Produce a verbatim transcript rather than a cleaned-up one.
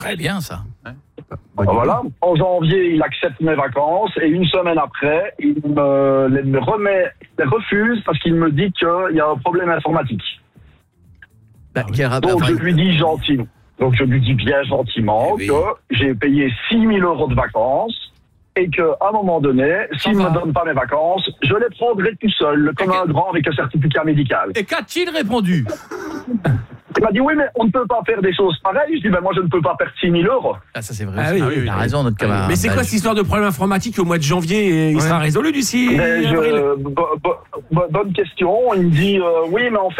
Très bien, ça. Ouais. Voilà. En janvier, il accepte mes vacances et une semaine après, il me les remet, les refuse parce qu'il me dit qu'il y a un problème informatique. Bah, quel rap- Donc enfin, je lui dis gentiment. Donc je lui dis bien gentiment oui. que j'ai payé six mille euros de vacances et qu'à un moment donné, s'il ne me donne pas mes vacances, je les prendrai tout seul, comme un grand avec un certificat médical. Et qu'a-t-il répondu? Il m'a dit oui, mais on ne peut pas faire des choses pareilles. Je dis ben moi je ne peux pas perdre six mille euros. Ah, ça c'est vrai. Ah oui, oui, il a oui. raison, notre camarade. Mais c'est quoi cette histoire de problème informatique au mois de janvier? Il Ouais. sera résolu d'ici Mais avril? je, bo- bo- bo- bonne question. Il me dit euh, oui, mais en fait